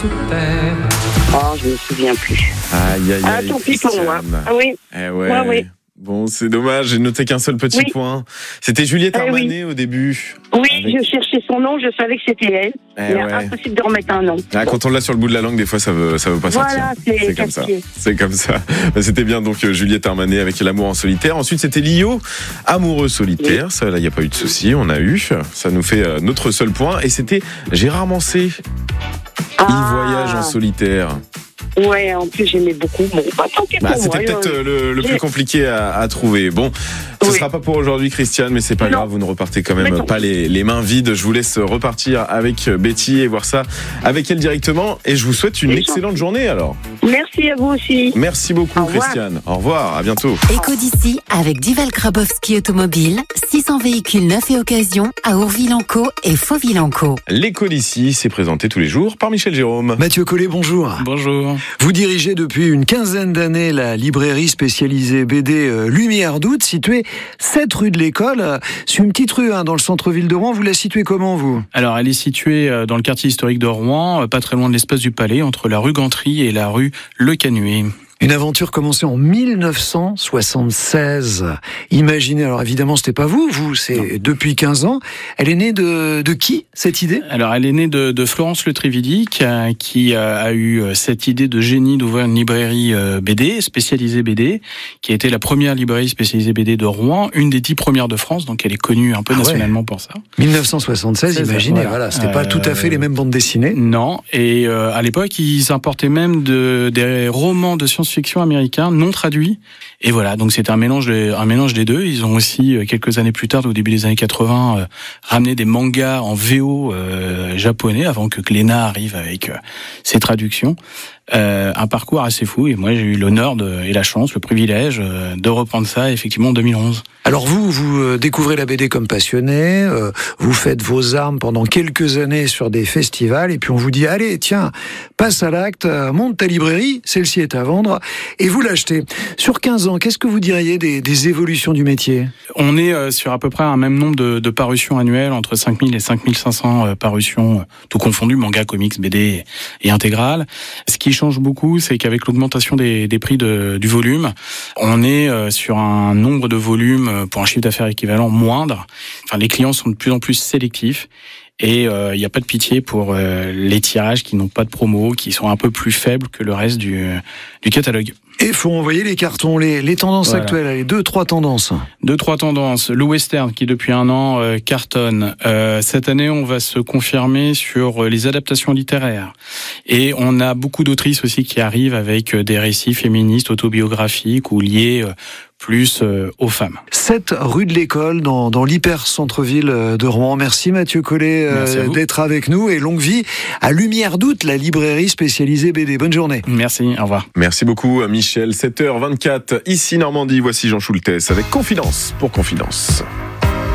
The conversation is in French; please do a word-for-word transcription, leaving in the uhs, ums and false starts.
Oh, je me souviens plus. Aïe, aïe, Ah, aïe. tant pis pour moi. Christiane. Ah oui. Eh ouais. Ouais, oui. Bon, c'est dommage, j'ai noté qu'un seul petit Oui. point. C'était Juliette Eh oui. Armanet au début. Oui, Avec- je cherchais son nom, je savais que c'était elle. Eh mais ouais. impossible de remettre un nom. Ah, quand on l'a sur le bout de la langue, des fois, ça veut, ça veut pas Voilà, sortir. c'est comme ça. casse-pied. C'est comme ça. Bah, c'était bien donc euh, Juliette Armanet avec L'amour en solitaire. Ensuite, c'était Lio, Amoureux solitaire. Ça, là, il n'y a pas eu de souci. On a eu. Ça nous fait euh, notre seul point. Et c'était Gérard Manset. Il voyage en solitaire. Ouais, en plus j'aimais beaucoup. Bon, bah, tant pis Bah, pour c'était moi. peut-être euh, euh, le, le j'ai- plus compliqué à, à trouver. Bon, ce Oui. sera pas pour aujourd'hui, Christiane, mais c'est pas Non. grave. Vous ne repartez quand même Mais non. pas les, les mains vides. Je vous laisse repartir avec Betty et voir ça avec elle directement. Et je vous souhaite une C'est excellente journée alors. Merci à vous aussi. Merci beaucoup, Au revoir. Christiane. Au revoir. À bientôt. Éco d'ici avec Duval Grabowski Automobile, six cents véhicules neufs et occasion à Ourville-en-Caux et Fauville-en-Caux. L'écho d'ici, c'est présenté tous les jours par Michel Jérôme. Mathieu Collet, bonjour. Bonjour. Vous dirigez depuis une quinzaine d'années la librairie spécialisée B D euh, Lumière d'Août, située sept rue de l'École. Euh, C'est une petite rue hein, dans le centre-ville de Rouen. Vous la situez comment, vous ? Alors, elle est située euh, dans le quartier historique de Rouen, euh, pas très loin de l'espace du Palais, entre la rue Gantry et la rue Le Canuet. Une aventure commencée en mille neuf cent soixante-seize. Imaginez, alors évidemment, c'était pas vous, vous, c'est depuis quinze ans. Elle est née de, de qui, cette idée ? Alors, elle est née de, de Florence Le Trividic, euh, qui euh, a eu euh, cette idée de génie d'ouvrir une librairie euh, B D, spécialisée B D, qui a été la première librairie spécialisée B D de Rouen, une des dix premières de France, donc elle est connue un peu Ah ouais. nationalement pour ça. mille neuf cent soixante-seize, C'est ça, imaginez, voilà. voilà, c'était pas Euh, tout à fait les mêmes bandes dessinées. Non, et euh, à l'époque, ils importaient même de, des romans de science-fiction américains non traduits. Et voilà, donc c'était un mélange, de, un mélange des deux. Ils ont aussi, euh, quelques années plus tard, au début des années quatre-vingts, euh, ramené des mangas en V O euh, japonais avant que Glénat arrive avec euh, ses traductions. Euh, un parcours assez fou, et moi j'ai eu l'honneur de, et la chance, le privilège euh, de reprendre ça effectivement en deux mille onze. Alors vous, vous euh, découvrez la B D comme passionné, euh, vous faites vos armes pendant quelques années sur des festivals, et puis on vous dit, allez, tiens, passe à l'acte, euh, monte ta librairie, celle-ci est à vendre, et vous l'achetez. Sur quinze ans, qu'est-ce que vous diriez des, des évolutions du métier ? On est euh, sur à peu près un même nombre de, de parutions annuelles, entre cinq mille et cinq mille cinq cents euh, parutions, euh, tout confondu, manga, comics, B D et, et intégrales. Ce qui change beaucoup, c'est qu'avec l'augmentation des, des prix de, du volume, on est euh, sur un nombre de volumes euh, pour un chiffre d'affaires équivalent moindre. Enfin, les clients sont de plus en plus sélectifs. Et il euh, n'y a pas de pitié pour euh, les tirages qui n'ont pas de promo, qui sont un peu plus faibles que le reste du, du catalogue. Et il faut envoyer les cartons, les, les tendances Voilà. actuelles, allez, deux, trois tendances. Deux, trois tendances. Le western, qui depuis un an euh, cartonne. Euh, cette année, on va se confirmer sur les adaptations littéraires. Et on a beaucoup d'autrices aussi qui arrivent avec des récits féministes, autobiographiques ou liés euh, plus euh, aux femmes. sept rue de l'École, dans, dans l'hyper-centre-ville de Rouen. Merci Mathieu Collet euh, Merci à vous. d'être avec nous, et longue vie à Lumière d'Août, la librairie spécialisée B D. Bonne journée. Merci, au revoir. Merci beaucoup, Michel. sept heures vingt-quatre, ici Normandie. Voici Jean Schultes avec Confidence pour Confidence.